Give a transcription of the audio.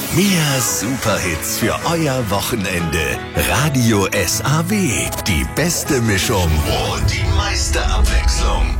Mehr Superhits für euer Wochenende. Radio SAW. Die beste Mischung und die meiste Abwechslung.